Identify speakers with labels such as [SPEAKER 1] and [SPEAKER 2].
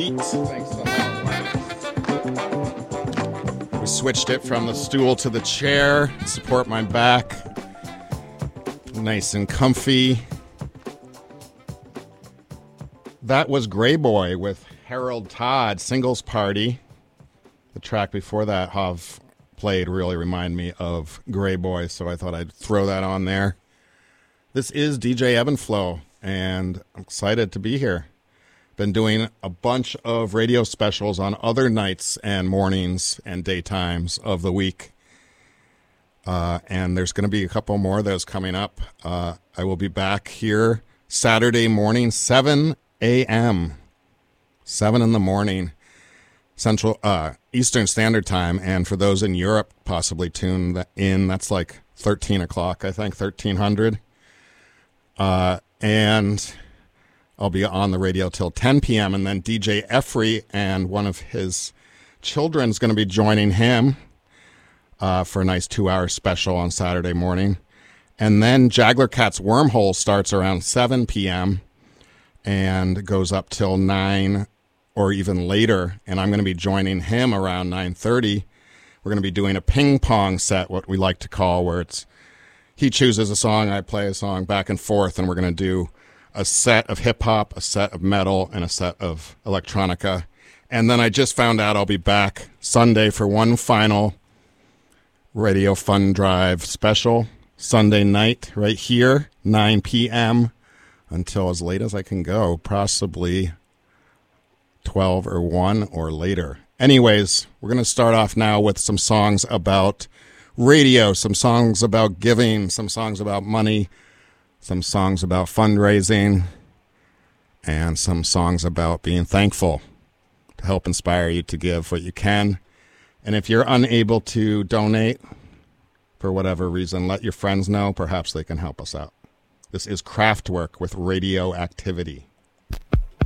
[SPEAKER 1] Thanks a lot. We switched it from the stool to the chair. Support my back. Nice and comfy. That was Grey Boy with Harold Todd, Singles Party. The track before that, Hav played, really reminded me of Grey Boy, so I thought I'd throw that on there. This is DJ Ebb and Flow, and I'm excited to be here. Been doing a bunch of radio specials on other nights and mornings and daytimes of the week. And there's going to be a couple more of those coming up. I will be back here Saturday morning, 7 a.m. 7 in the morning, Central Eastern Standard Time. And for those in Europe possibly tuned in, that's like 13 o'clock, I think, 1300. And I'll be on the radio till 10 p.m. And then DJ Effrey and one of his children's going to be joining him for a nice 2-hour special on Saturday morning. And then Jagler Cat's Wormhole starts around 7 p.m. and goes up till 9 or even later. And I'm going to be joining him around 9:30. We're going to be doing a ping pong set, what we like to call, where it's he chooses a song, I play a song, back and forth, and we're going to do a set of hip-hop, a set of metal, and a set of electronica. And then I just found out I'll be back Sunday for one final Radio Fun Drive special, Sunday night, right here, 9 p.m., until as late as I can go, possibly 12 or 1 or later. Anyways, we're going to start off now with some songs about radio, some songs about giving, some songs about money, some songs about fundraising, and some songs about being thankful to help inspire you to give what you can. And if you're unable to donate for whatever reason, let your friends know. Perhaps they can help us out. This is Kraftwerk with Radioactivity.